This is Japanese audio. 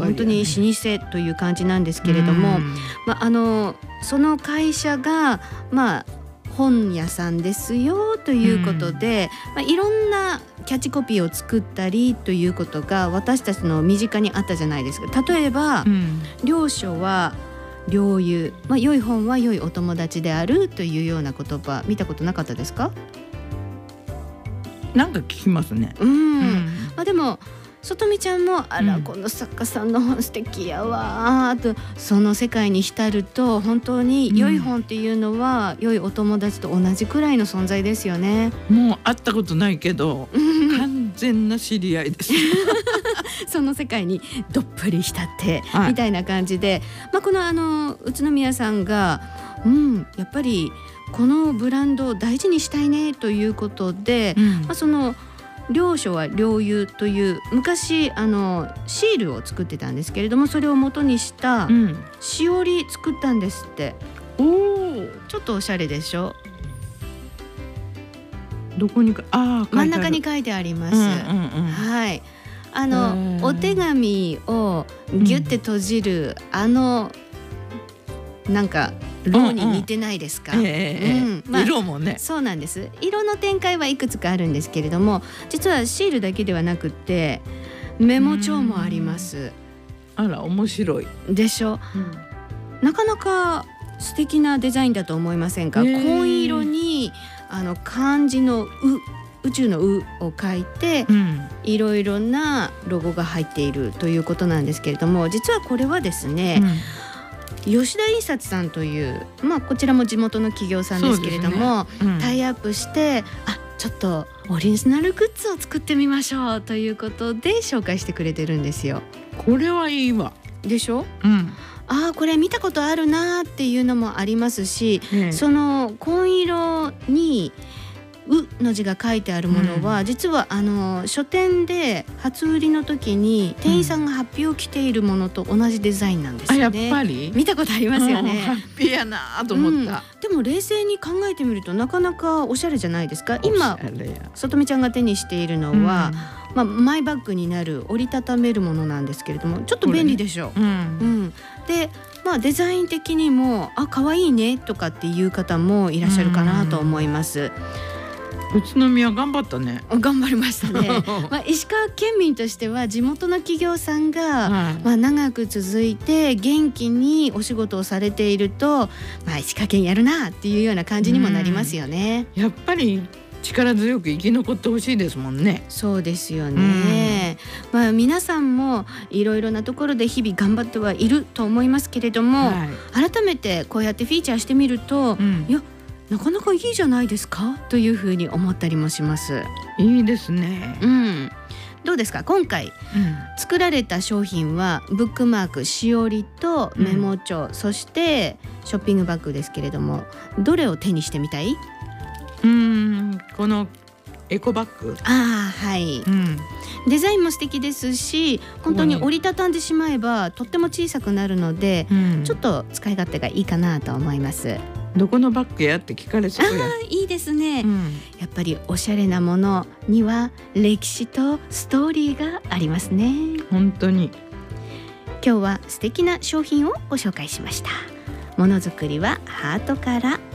本当に老舗という感じなんですけれども、その会社が本屋さんですよということで、いろんなキャッチコピーを作ったりということが私たちの身近にあったじゃないですか。例えば、良書は良友、良い本は良いお友達であるというような言葉、見たことなかったですか？ なんか聞きますね。 でも外見ちゃんもこの作家さんの本素敵やわと、その世界に浸ると本当に良い本っていうのは良いお友達と同じくらいの存在ですよね。 もう会ったことないけど完全な知り合いですその世界にどっぷり浸って、みたいな感じで、この宇都宮さんが、やっぱりこのブランドを大事にしたいねということで、その良書は良友という昔シールを作ってたんですけれども、それを元にしたしおり作ったんですって。ちょっとおしゃれでしょ。 どこに真ん中に書いてあります。はい。お手紙をギュッて閉じるなんかロに似てないですか？ 色もね。 そうなんです。色の展開はいくつかあるんですけれども、実はシールだけではなくってメモ帳もあります。 面白いでしょ、なかなか素敵なデザインだと思いませんか？紺色に漢字の宇宙の宇を書いて、いろいろなロゴが入っているということなんですけれども、実はこれはですね、吉田印刷さんという、こちらも地元の企業さんですけれども、タイアップしてちょっとオリジナルグッズを作ってみましょうということで紹介してくれてるんですよ。 これはいいわ。 でしょ？これ見たことあるなっていうのもありますし、その紺色にうの字が書いてあるものは、実は書店で初売りの時に店員さんがハッピーを着ているものと同じデザインなんですよね。 やっぱり見たことありますよね。 ハッピーやなと思った、 でも冷静に考えてみるとなかなかおしゃれじゃないですか。今里美ちゃんが手にしているのは、マイバッグになる折りたためるものなんですけれども、ちょっと便利でしょ。でデザイン的にも可愛いねとかっていう方もいらっしゃるかなと思います。 宇都宮頑張ったね。 頑張りましたね。石川県民としては地元の企業さんが、長く続いて元気にお仕事をされていると、石川県やるなっていうような感じにもなりますよね。 やっぱり力強く生き残ってほしいですもんね。 そうですよね。皆さんもいろいろなところで日々頑張ってはいると思いますけれども、改めてこうやってフィーチャーしてみると、いやなかなかいいじゃないですかというふうに思ったりもします。 いいですね。 どうですか？今回、作られた商品はブックマーク、しおりとメモ帳、そしてショッピングバッグですけれども、どれを手にしてみたい？ このエコバッグ。デザインも素敵ですし、本当に折りたたんでしまえばとっても小さくなるので、ちょっと使い勝手がいいかなと思います。 どこのバッグやって聞かれそうや。 いいですね、やっぱりおしゃれなものには歴史とストーリーがありますね。 本当に今日は素敵な商品をご紹介しました。ものづくりはハートから。